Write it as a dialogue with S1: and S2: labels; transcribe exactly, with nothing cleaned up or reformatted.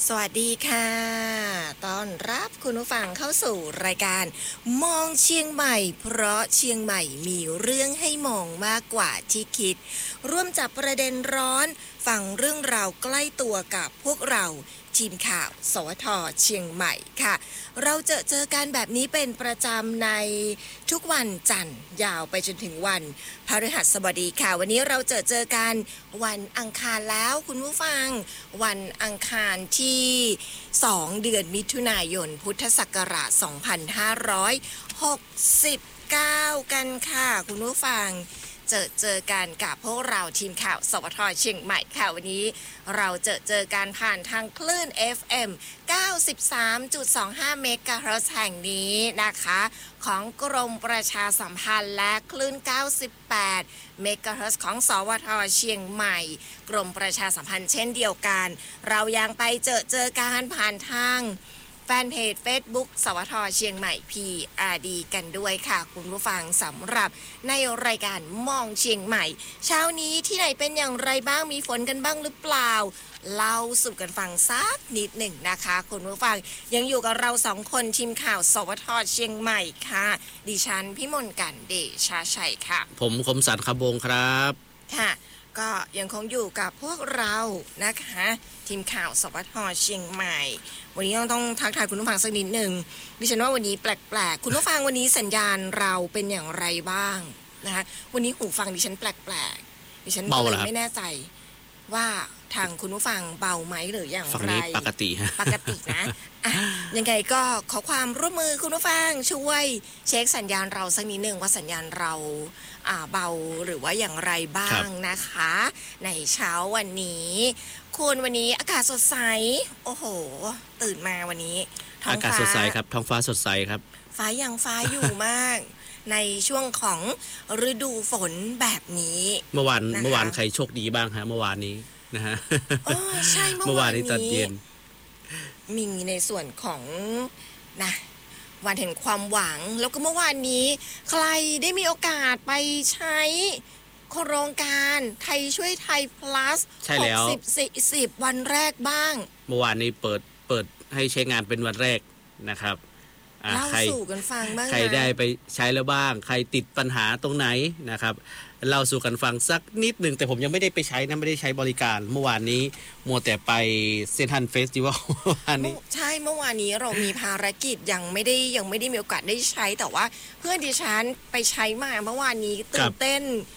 S1: สวัสดีค่ะต้อนรับคุณผู้ฟังเข้าสู่รายการมองเชียงใหม่เพราะเชียงใหม่มีเรื่องให้มองมากกว่าที่คิดร่วมจับประเด็นร้อนฟังเรื่องราวใกล้ตัวกับพวกเราทีมข่าวสวทเชียงใหม่ค่ะเราจะเจอกันแบบนี้เป็นประจำในทุกวันจันทร์ยาวไปจนถึงวันพฤหัสบดีค่ะวันนี้เราจะเจอกันวันอังคารแล้วคุณผู้ฟังวันอังคารที่สองเดือนมิถุนายนพุทธศักราชสองพันห้าร้อยหกสิบเก้ากันค่ะคุณผู้ฟังเจอเจอกันกับพวกเราทีมข่าวสวทเชียงใหม่ค่ะวันนี้เราเจอเจอกันผ่านทางคลื่น เอฟ เอ็ม เก้าสิบสามจุดสองห้า เมกะเฮิรตซ์แห่งนี้นะคะของกรมประชาสัมพันธ์และคลื่นเก้าสิบแปดเมกะเฮิรตซ์ของสวทเชียงใหม่กรมประชาสัมพันธ์เช่นเดียวกันเรายังไปเจอเจอกันผ่านทางแฟนเพจ Facebook สวทเชียงใหม่ พี อาร์ ดี กันด้วยค่ะคุณผู้ฟังสำหรับในรายการมองเชียงใหม่เช้านี้ที่ไหนเป็นอย่างไรบ้างมีฝนกันบ้างหรือเปล่าเล่าสู่กันฟังสักนิดหนึ่งนะคะคุณผู้ฟังยังอยู่กับเราสองคนทีมข่าวสวทเชียงใหม่ค่ะดิฉันพิมลกันเดชาชัยค่ะ
S2: ผมคมสันต์คำวงครับ
S1: ค่ะก็ยังคงอยู่กับพวกเรานะคะทีมข่าวสวทเชียงใหม่วันนี้ต้องต้องทักทายคุณผู้ฟังสักนิดหนึ่งดิฉันว่าวันนี้แปลกๆคุณผู้ฟังวันนี้สัญญาณเราเป็นอย่างไรบ้างนะคะวันนี้หูฟังดิฉันแปลกๆดิฉันก็เลยไม่แน่ใจว่าทางคุณผู้ฟังเบาไหมหรืออย่างไร
S2: ฝั่งนี้ปกติฮะ
S1: ปกตินะอ่ะยังไงก็ขอความร่วมมือคุณผู้ฟังช่วยเช็คสัญญาณเราสักนิดหนึ่งว่าสัญญาณเราอ่าเบาหรือว่าอย่างไรบ้างนะคะในเช้าวันนี้คุณวันนี้อากาศสดใสโอ้โหตื่นมาวันนี้ท้องฟ้า
S2: อากาศสดใสครับท้องฟ้าสดใสครับ
S1: ฟ้ายังฟ้าอยู่มากในช่วงของฤดูฝนแบบนี้
S2: เมื่อวานเมื่อวานใครโชคดีบ้างฮะเมื่อวานนี้นะฮะ
S1: อ๋อใช่เมื่อวานนี้
S2: ตอนเย็น
S1: มีในส่วนของนะวันแห่งความหวังแล้วก็เมื่อวานนี้ใครได้มีโอกาสไปใช้โครงการไทยช่วยไทย plus
S2: ใช่แล้ว
S1: หกสิบ สี่สิบวันแรกบ้าง
S2: เมื่อวานนี้เปิดเปิดให้ใช้งานเป็นวันแรกนะครับ
S1: เล่าสู่กันฟังบ้างนะ
S2: ใครได้ไปใช้แล้วบ้างใครติดปัญหาตรงไหนนะครับเล่าสู่กันฟังสักนิดหนึ่งแต่ผมยังไม่ได้ไปใช้นะไม่ได้ใช้บริการเมื่อวานนี้มัวแต่ไปเซนทรัลเฟสติวัลเมื่อวานนี้
S1: ใช่เมื่อวานนี้เรามีภารกิจยังไม่ได้ยังไม่ได้มีโอกาสได้ใช้แต่ว่าเพื่อนดิฉันไปใช้มาเมื่อวานนี้ตื่นเต้น